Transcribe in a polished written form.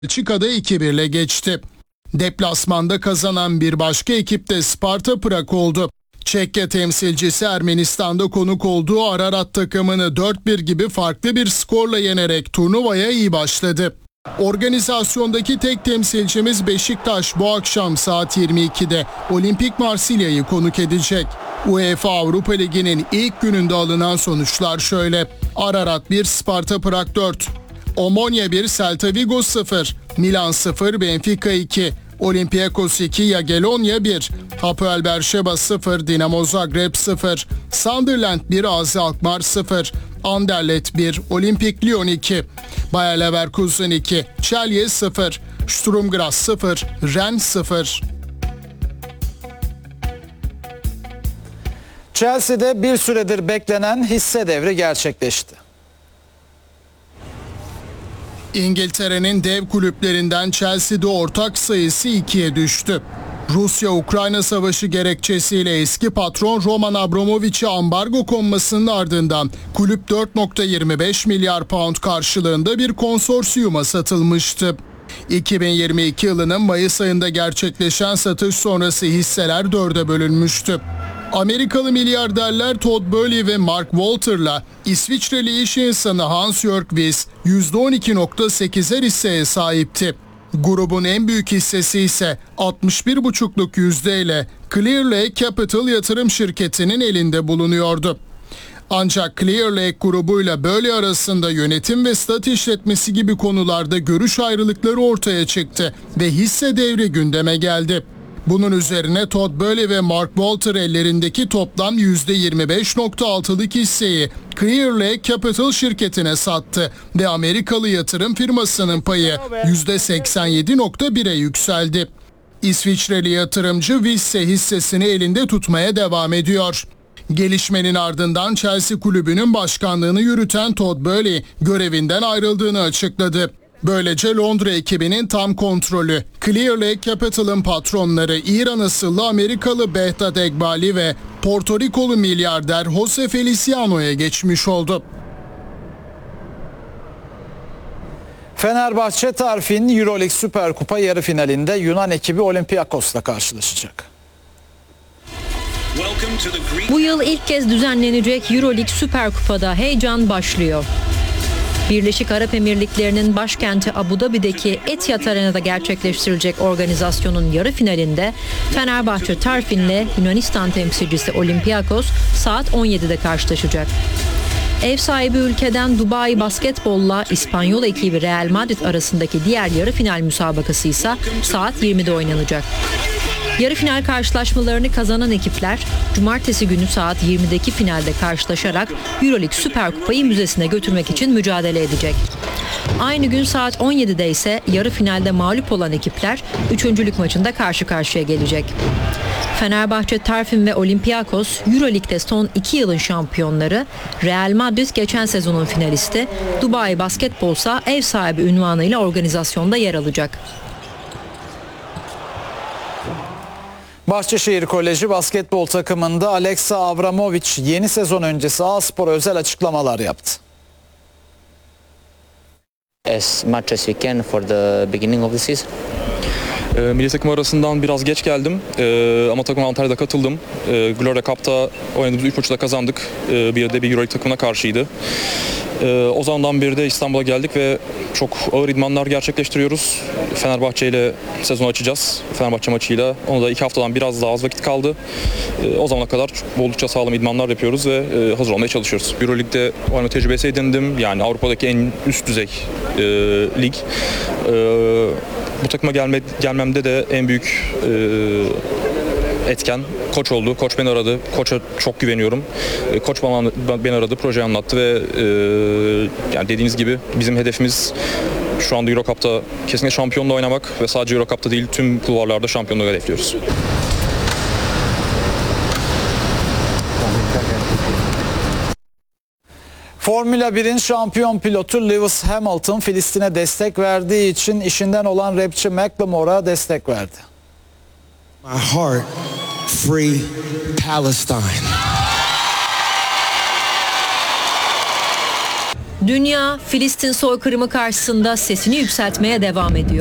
Belçika'da 2-1 ile geçti. Deplasmanda kazanan bir başka ekip de Sparta Prag oldu. Çekya temsilcisi Ermenistan'da konuk olduğu Ararat takımını 4-1 gibi farklı bir skorla yenerek turnuvaya iyi başladı. Organizasyondaki tek temsilcimiz Beşiktaş bu akşam saat 22'de Olimpik Marsilya'yı konuk edecek. UEFA Avrupa Ligi'nin ilk gününde alınan sonuçlar şöyle: Ararat 1, Sparta Prag 4, Omonia 1, Celta Vigo 0, Milan 0, Benfica 2, Olympiakos 2, Jagiellonia 1, Hapoel Berşeva 0, Dinamo Zagreb 0, Sunderland 1, AZ Alkmaar 0, Anderlecht 1, Olimpik Lyon 2, Bayer Leverkusen 2, Celje 0, Sturm Graz 0, Rennes 0. Chelsea'de bir süredir beklenen hisse devri gerçekleşti. İngiltere'nin dev kulüplerinden Chelsea'de ortak sayısı 2'ye düştü. Rusya-Ukrayna savaşı gerekçesiyle eski patron Roman Abramovich'e ambargo konmasının ardından kulüp 4,25 milyar pound karşılığında bir konsorsiyuma satılmıştı. 2022 yılının Mayıs ayında gerçekleşen satış sonrası hisseler 4'e bölünmüştü. Amerikalı milyarderler Todd Boehly ve Mark Walter'la İsviçreli iş insanı Hans-Jörg Wyss %12,8'er hisseye sahipti. Grubun en büyük hissesi ise 61,5'luk yüzdeyle Clear Lake Capital yatırım şirketinin elinde bulunuyordu. Ancak Clear Lake grubuyla Boehly arasında yönetim ve stat işletmesi gibi konularda görüş ayrılıkları ortaya çıktı ve hisse devri gündeme geldi. Bunun üzerine Todd Boehly ve Mark Walter ellerindeki toplam %25,6'lık hisseyi Clear Lake Capital şirketine sattı ve Amerikalı yatırım firmasının payı %87,1'e yükseldi. İsviçreli yatırımcı Wyss hissesini elinde tutmaya devam ediyor. Gelişmenin ardından Chelsea kulübünün başkanlığını yürüten Todd Boehly görevinden ayrıldığını açıkladı. Böylece Londra ekibinin tam kontrolü Clear Lake Capital'ın patronları İran asıllı Amerikalı Behzat Egbali ve Porto Rikolu milyarder Jose Feliciano'ya geçmiş oldu. Fenerbahçe Tarfin Euroleague Süper Kupa yarı finalinde Yunan ekibi Olympiakos'la karşılaşacak. Bu yıl ilk kez düzenlenecek Euroleague Süper Kupa'da heyecan başlıyor. Birleşik Arap Emirlikleri'nin başkenti Abu Dhabi'deki Etihad Arena'da gerçekleştirilecek organizasyonun yarı finalinde Fenerbahçe Tarfin'le Yunanistan temsilcisi Olympiakos saat 17'de karşılaşacak. Ev sahibi ülkeden Dubai Basketbol'la İspanyol ekibi Real Madrid arasındaki diğer yarı final müsabakası ise saat 20'de oynanacak. Yarı final karşılaşmalarını kazanan ekipler cumartesi günü saat 20'deki finalde karşılaşarak Euroleague Süper Kupayı müzesine götürmek için mücadele edecek. Aynı gün saat 17'de ise yarı finalde mağlup olan ekipler üçüncülük maçında karşı karşıya gelecek. Fenerbahçe Tarfin ve Olympiakos Euroleague'de son 2 yılın şampiyonları, Real Madrid geçen sezonun finalisti, Dubai Basketbol ise ev sahibi unvanıyla organizasyonda yer alacak. Bahçeşehir Koleji basketbol takımında Aleksa Avramovic yeni sezon öncesi A-Spor'a özel açıklamalar yaptı. As much as we can for the beginning of the season. Milli takım arasından biraz geç geldim ama takım Antalya'da katıldım. Gloria Cup'ta oynadığımız 3 maçı da kazandık. Bir de bir Euroleague takımına karşıydı. O zamandan beri de İstanbul'a geldik ve çok ağır idmanlar gerçekleştiriyoruz. Fenerbahçe ile sezon açacağız. Fenerbahçe maçıyla. Onu da 2 haftadan biraz daha az vakit kaldı. O zamana kadar oldukça sağlam idmanlar yapıyoruz ve hazır olmaya çalışıyoruz. Euroleague'de oynama tecrübesi edindim. Yani Avrupa'daki en üst düzey lig. Bu takıma gelmemde de en büyük etken koç oldu. Koç beni aradı. Koça çok güveniyorum. Koç beni aradı, projeyi anlattı ve yani dediğiniz gibi bizim hedefimiz şu anda Euro Cup'ta kesinlikle şampiyonla oynamak ve sadece Euro Cup'ta değil tüm kulvarlarda şampiyonluğu hedefliyoruz. Formula 1'in şampiyon pilotu Lewis Hamilton Filistin'e destek verdiği için işinden olan rapçi Macklemore'a destek verdi. My heart, free Palestine. Dünya, Filistin soykırımı karşısında sesini yükseltmeye devam ediyor.